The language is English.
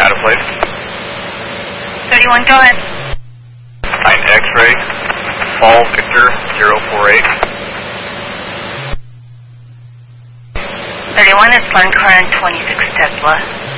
data, please. 31, go ahead. 9 X-ray, Fall Victor 048. 31 is Sun Current 26 Tesla.